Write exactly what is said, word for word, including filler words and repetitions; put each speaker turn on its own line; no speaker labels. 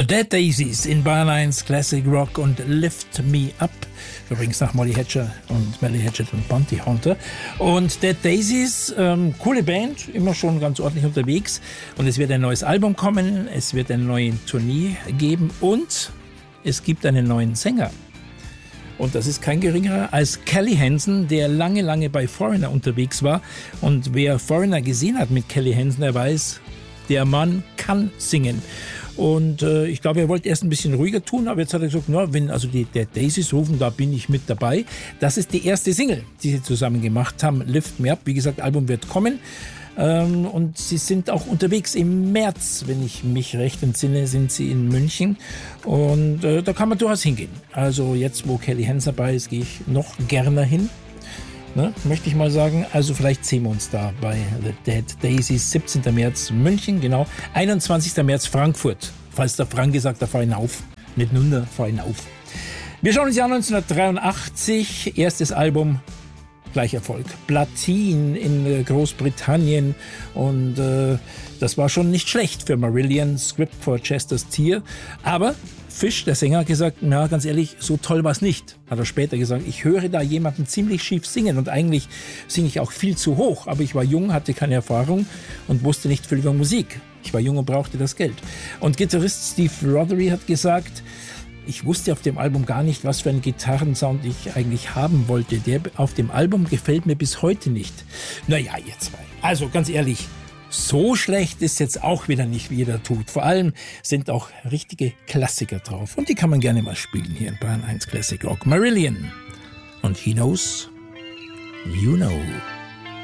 The Dead Daisies in Bayern eins Classic Rock und Lift Me Up. Übrigens nach Molly Hatchet und Melly Hatchet und Bounty Hunter. Und Dead Daisies, ähm, coole Band, immer schon ganz ordentlich unterwegs. Und es wird ein neues Album kommen, es wird eine neue Tournee geben und es gibt einen neuen Sänger. Und das ist kein geringerer als Kelly Hansen, der lange, lange bei Foreigner unterwegs war. Und wer Foreigner gesehen hat mit Kelly Hansen, der weiß, der Mann kann singen. Und äh, ich glaube, er wollte erst ein bisschen ruhiger tun, aber jetzt hat er gesagt, na, wenn also die Dead Daisies rufen, da bin ich mit dabei. Das ist die erste Single, die sie zusammen gemacht haben, Lift Me Up. Wie gesagt, Album wird kommen. Ähm, und sie sind auch unterwegs im März, wenn ich mich recht entsinne, sind sie in München. Und äh, da kann man durchaus hingehen. Also jetzt, wo Kelly Hansen dabei ist, gehe ich noch gerne hin. Ne, möchte ich mal sagen. Also vielleicht sehen wir uns da bei The Dead Daisies. siebzehnten März München, genau. einundzwanzigsten März Frankfurt. Falls der Frank gesagt, da fahr ich auf. Nicht nur, da fahr ich auf. Wir schauen uns Jahr neunzehnhundertdreiundachtzig. Erstes Album, gleich Erfolg. Platin in Großbritannien. Und äh, das war schon nicht schlecht für Marillion. Script for Chester's Tear. Aber Fish, der Sänger, hat gesagt, na, ganz ehrlich, so toll war es nicht. Hat er später gesagt, ich höre da jemanden ziemlich schief singen und eigentlich singe ich auch viel zu hoch. Aber ich war jung, hatte keine Erfahrung und wusste nicht viel über Musik. Ich war jung und brauchte das Geld. Und Gitarrist Steve Rothery hat gesagt, ich wusste auf dem Album gar nicht, was für einen Gitarrensound ich eigentlich haben wollte. Der auf dem Album gefällt mir bis heute nicht. Naja, ihr zwei. Also ganz ehrlich, so schlecht ist jetzt auch wieder nicht, wie jeder tut. Vor allem sind auch richtige Klassiker drauf. Und die kann man gerne mal spielen hier in Bayern eins Classic Rock. Marillion und He Knows, You Know.